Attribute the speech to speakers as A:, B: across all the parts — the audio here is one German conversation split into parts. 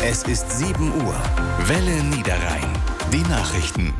A: Es ist 7 Uhr. Welle Niederrhein. Die Nachrichten.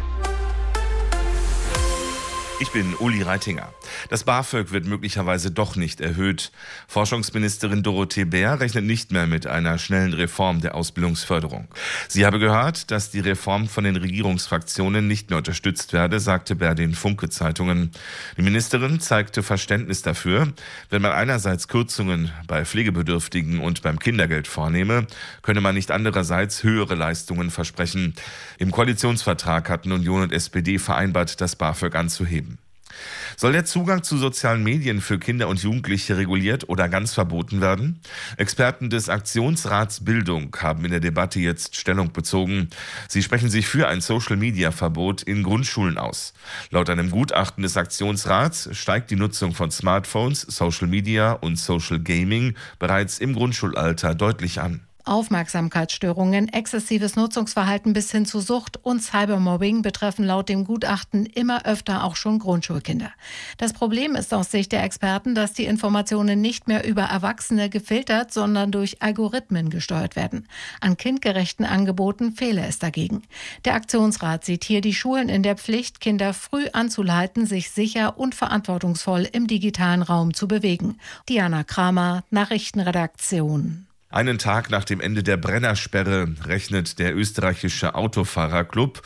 B: Ich bin Uli Reitinger. Das BAföG wird möglicherweise doch nicht erhöht. Forschungsministerin Dorothee Bär rechnet nicht mehr mit einer schnellen Reform der Ausbildungsförderung. Sie habe gehört, dass die Reform von den Regierungsfraktionen nicht mehr unterstützt werde, sagte Bär den Funke-Zeitungen. Die Ministerin zeigte Verständnis dafür, wenn man einerseits Kürzungen bei Pflegebedürftigen und beim Kindergeld vornehme, könne man nicht andererseits höhere Leistungen versprechen. Im Koalitionsvertrag hatten Union und SPD vereinbart, das BAföG anzuheben. Soll der Zugang zu sozialen Medien für Kinder und Jugendliche reguliert oder ganz verboten werden? Experten des Aktionsrats Bildung haben in der Debatte jetzt Stellung bezogen. Sie sprechen sich für ein Social-Media-Verbot in Grundschulen aus. Laut einem Gutachten des Aktionsrats steigt die Nutzung von Smartphones, Social Media und Social Gaming bereits im Grundschulalter deutlich an.
C: Aufmerksamkeitsstörungen, exzessives Nutzungsverhalten bis hin zu Sucht und Cybermobbing betreffen laut dem Gutachten immer öfter auch schon Grundschulkinder. Das Problem ist aus Sicht der Experten, dass die Informationen nicht mehr über Erwachsene gefiltert, sondern durch Algorithmen gesteuert werden. An kindgerechten Angeboten fehle es dagegen. Der Aktionsrat sieht hier die Schulen in der Pflicht, Kinder früh anzuleiten, sich sicher und verantwortungsvoll im digitalen Raum zu bewegen. Diana Kramer, Nachrichtenredaktion.
B: Einen Tag nach dem Ende der Brennersperre rechnet der österreichische Autofahrerclub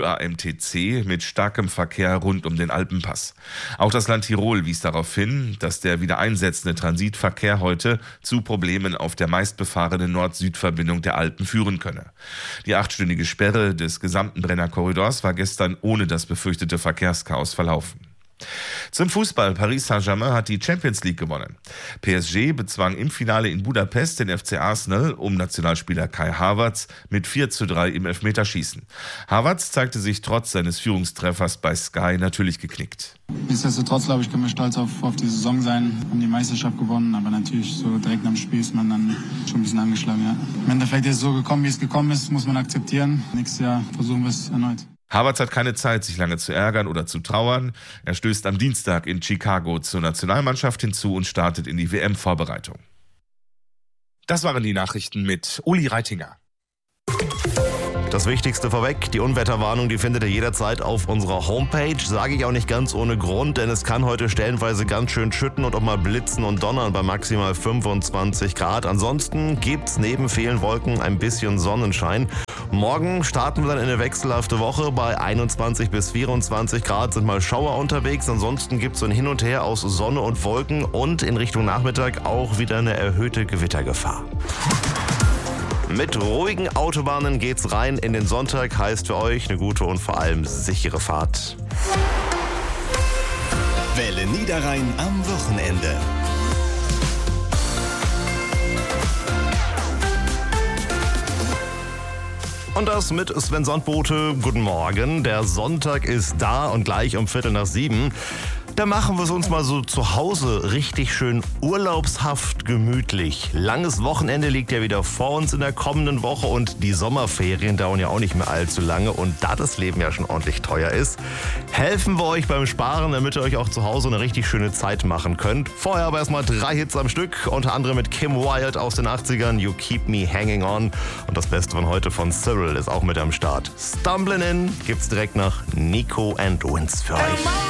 B: ÖAMTC mit starkem Verkehr rund um den Alpenpass. Auch das Land Tirol wies darauf hin, dass der wieder einsetzende Transitverkehr heute zu Problemen auf der meistbefahrenen Nord-Süd-Verbindung der Alpen führen könne. Die 8-stündige Sperre des gesamten Brennerkorridors war gestern ohne das befürchtete Verkehrschaos verlaufen. Zum Fußball. Paris Saint-Germain hat die Champions League gewonnen. PSG bezwang im Finale in Budapest den FC Arsenal um Nationalspieler Kai Havertz mit 4:3 im Elfmeterschießen. Havertz zeigte sich trotz seines Führungstreffers bei Sky natürlich geknickt.
D: Nichtsdestotrotz, glaube ich, können wir stolz auf die Saison sein. Haben die Meisterschaft gewonnen, aber natürlich so direkt nach dem Spiel ist man dann schon ein bisschen angeschlagen. Ja. Im Endeffekt ist es so gekommen, wie es gekommen ist, muss man akzeptieren. Nächstes Jahr versuchen wir es erneut.
B: Havertz hat keine Zeit, sich lange zu ärgern oder zu trauern. Er stößt am Dienstag in Chicago zur Nationalmannschaft hinzu und startet in die WM-Vorbereitung. Das waren die Nachrichten mit Uli Reitinger.
E: Das Wichtigste vorweg, die Unwetterwarnung, die findet ihr jederzeit auf unserer Homepage. Sage ich auch nicht ganz ohne Grund, denn es kann heute stellenweise ganz schön schütten und auch mal blitzen und donnern bei maximal 25 Grad. Ansonsten gibt's neben vielen Wolken ein bisschen Sonnenschein. Morgen starten wir dann in eine wechselhafte Woche. Bei 21 bis 24 Grad sind mal Schauer unterwegs. Ansonsten gibt's so ein Hin und Her aus Sonne und Wolken und in Richtung Nachmittag auch wieder eine erhöhte Gewittergefahr. Mit ruhigen Autobahnen geht's rein in den Sonntag, heißt für euch eine gute und vor allem sichere Fahrt.
A: Welle Niederrhein am Wochenende.
E: Und das mit Sven Sandbote. Guten Morgen. Der Sonntag ist da und gleich um 6:45. Da machen wir es uns mal so zu Hause richtig schön urlaubshaft gemütlich. Langes Wochenende liegt ja wieder vor uns in der kommenden Woche und die Sommerferien dauern ja auch nicht mehr allzu lange. Und da das Leben ja schon ordentlich teuer ist, helfen wir euch beim Sparen, damit ihr euch auch zu Hause eine richtig schöne Zeit machen könnt. Vorher aber erstmal 3 Hits am Stück, unter anderem mit Kim Wilde aus den 80ern, You Keep Me Hanging On. Und das Beste von heute von Cyril ist auch mit am Start. Stumblin' In gibt's direkt nach Nico and Vince für euch.